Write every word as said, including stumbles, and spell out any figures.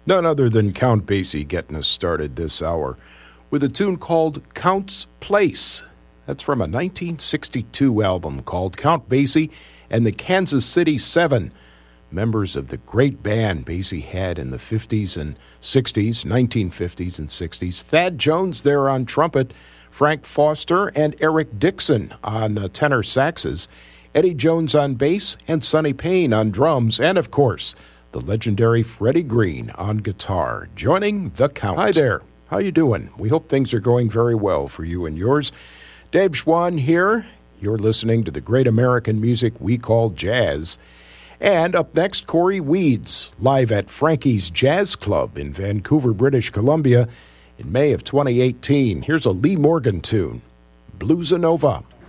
None other than Count Basie getting us started this hour with a tune called Count's Place. That's from a nineteen sixty-two album called Count Basie and the Kansas City Seven, members of the great band Basie had in the fifties and sixties, nineteen fifties and sixties. Thad Jones there on trumpet, Frank Foster and Eric Dixon on uh, tenor saxes, Eddie Jones on bass, and Sonny Payne on drums, and of course, the legendary Freddie Green on guitar, joining the Count. Hi there. How you doing? We hope things are going very well for you and yours. Dave Schwann here. You're listening to the great American music we call jazz. And up next, Corey Weeds, live at Frankie's Jazz Club in Vancouver, British Columbia in May of twenty eighteen. Here's a Lee Morgan tune, Bluesanova.